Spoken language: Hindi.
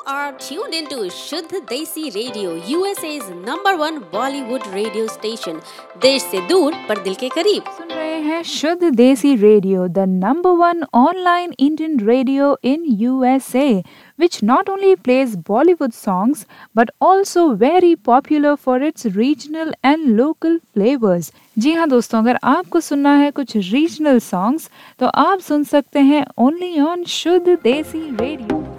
are tuned into Shuddh Desi Radio, USA's #1 Bollywood radio station. देश से दूर पर दिल के करीब सुन रहे हैं शुद्ध देसी radio, the #1 online Indian radio in USA, which not only plays Bollywood songs but also very popular for its regional and local flavors. जी हाँ दोस्तों, अगर आपको सुनना है कुछ रीजनल सॉन्ग्स तो आप सुन सकते हैं ओनली ऑन शुद्ध देसी रेडियो।